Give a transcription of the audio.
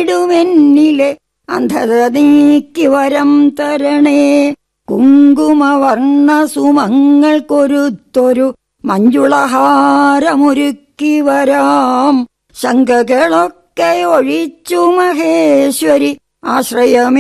നീങ്ങിടുമെന്നിലെ അന്ധത നീക്കി വരം തരണേ. കുങ്കുമവർണ്ണ സുമങ്ങൾക്കൊരുത്തൊരു മഞ്ജുളഹാരമൊരുക്കി വരാം. ശങ്കകളൊക്കെ ഒഴിച്ചു മഹേശ്വരി ആശ്രയമേ